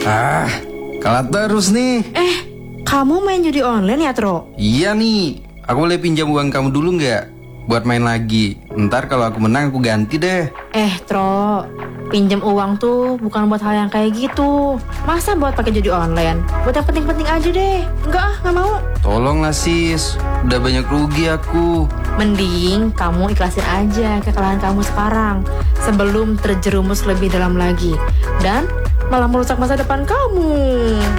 Ah, kalah terus nih. Kamu main judi online ya, Tro? Iya nih, aku boleh pinjam uang kamu dulu nggak? Buat main lagi. Ntar kalau aku menang aku ganti deh. Tro, pinjam uang tuh bukan buat hal yang kayak gitu. Masa buat pakai judi online? Buat yang penting-penting aja deh. Nggak mau. Tolonglah sis, udah banyak rugi aku. Mending kamu ikhlasin aja kekalahan kamu sekarang sebelum terjerumus lebih dalam lagi dan malah merusak masa depan kamu.